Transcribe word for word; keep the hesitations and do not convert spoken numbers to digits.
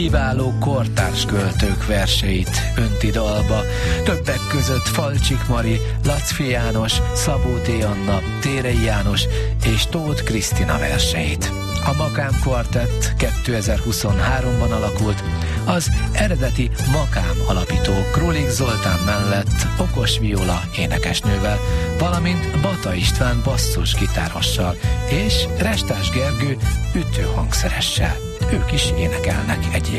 Kiváló kortárs költők verseit önti dalba, többek között Falcsik Mari, Lacfi János, Szabó T. Anna, Térei János és Tóth Krisztina verseit. A Makám Kvartett kétezer-huszonháromban alakult, az eredeti Makám alapító Krulik Zoltán mellett Okos Viola énekesnővel, valamint Bata István basszus gitárossal és Restás Gergő ütőhangszeressel. Ők is énekelnek egyébként.